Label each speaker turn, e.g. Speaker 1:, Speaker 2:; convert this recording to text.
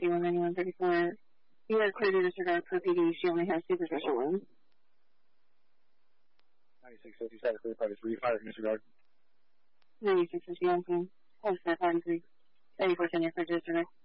Speaker 1: 919134. You are clear to disregard per PD. She only has superficial wounds.
Speaker 2: 9657, clear private 3, fire in disregard.
Speaker 1: 9651, hold 453. 8410, for disregard.